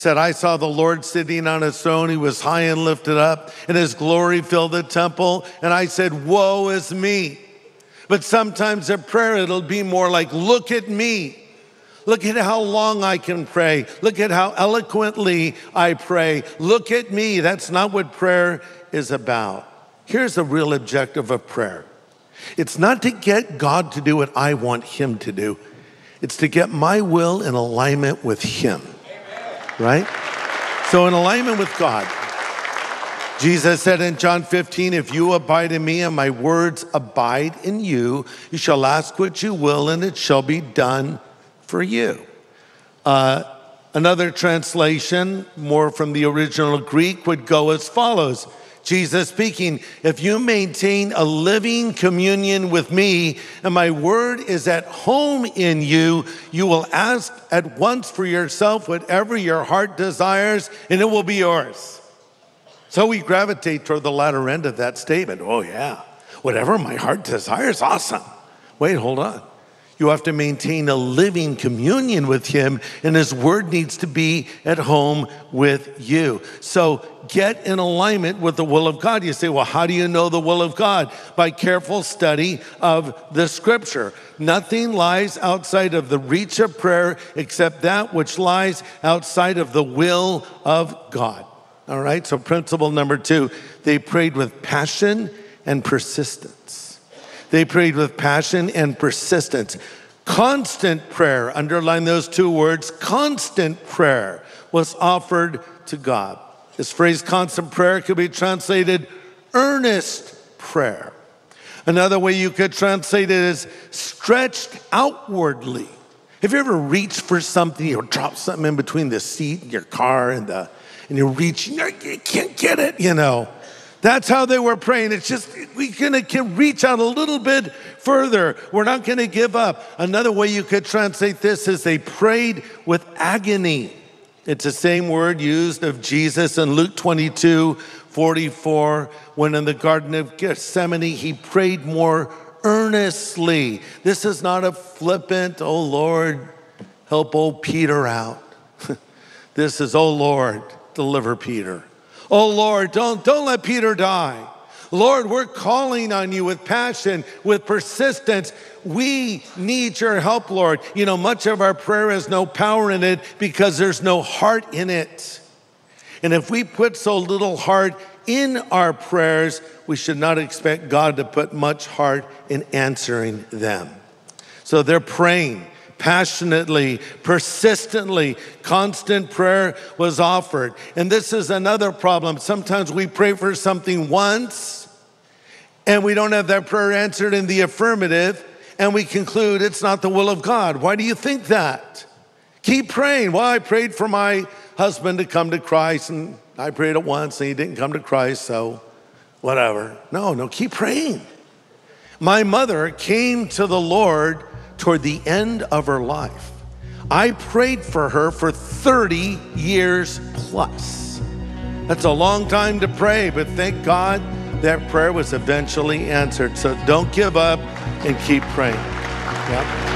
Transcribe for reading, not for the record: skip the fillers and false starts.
said, I saw the Lord sitting on his throne. He was high and lifted up, and his glory filled the temple. And I said, woe is me. But sometimes in prayer, it'll be more like, look at me. Look at how long I can pray. Look at how eloquently I pray. Look at me. That's not what prayer is about. Here's the real objective of prayer. It's not to get God to do what I want him to do. It's to get my will in alignment with him. Right? So in alignment with God. Jesus said in John 15, if you abide in me and my words abide in you, you shall ask what you will and it shall be done for you. Another translation, more from the original Greek, would go as follows. Jesus speaking, if you maintain a living communion with me and my word is at home in you, you will ask at once for yourself whatever your heart desires and it will be yours. So we gravitate toward the latter end of that statement. Oh yeah, whatever my heart desires, awesome. Wait, hold on. You have to maintain a living communion with him, and his word needs to be at home with you. So get in alignment with the will of God. You say, well, how do you know the will of God? By careful study of the scripture. Nothing lies outside of the reach of prayer except that which lies outside of the will of God. All right, so principle number 2, they prayed with passion and persistence. They prayed with passion and persistence. Constant prayer, underline those 2 words, constant prayer was offered to God. This phrase, constant prayer, could be translated earnest prayer. Another way you could translate it is stretched outwardly. Have you ever reached for something or dropped something in between the seat in your car and you reach, you can't get it, you know. That's how they were praying. It's just, we can reach out a little bit further. We're not going to give up. Another way you could translate this is they prayed with agony. It's the same word used of Jesus in Luke 22:44, when in the Garden of Gethsemane, he prayed more earnestly. This is not a flippant, oh Lord, help old Peter out. This is, oh Lord, deliver Peter. Oh Lord, don't let Peter die. Lord, we're calling on you with passion, with persistence. We need your help, Lord. You know, much of our prayer has no power in it because there's no heart in it. And if we put so little heart in our prayers, we should not expect God to put much heart in answering them. So they're praying passionately, persistently. Constant prayer was offered. And this is another problem. Sometimes we pray for something once and we don't have that prayer answered in the affirmative and we conclude it's not the will of God. Why do you think that? Keep praying. Well, I prayed for my husband to come to Christ and I prayed it once and he didn't come to Christ, so whatever. No, keep praying. My mother came to the Lord toward the end of her life. I prayed for her for 30 years plus. That's a long time to pray, but thank God that prayer was eventually answered. So don't give up and keep praying. Yep.